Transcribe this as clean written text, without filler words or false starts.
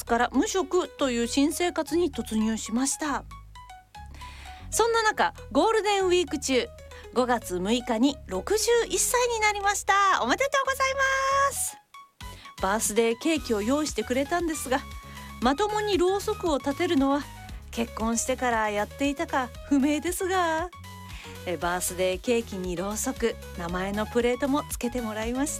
から無職という新生活に突入しました。そんな中、ゴールデンウィーク中5月6日に61歳になりました。おめでとうございます。バースデーケーキを用意してくれたんですが、まともにろうそくを立てるのは結婚してからやっていたか不明ですが、バースデーケーキにろうそく、名前のプレートもつけてもらいました。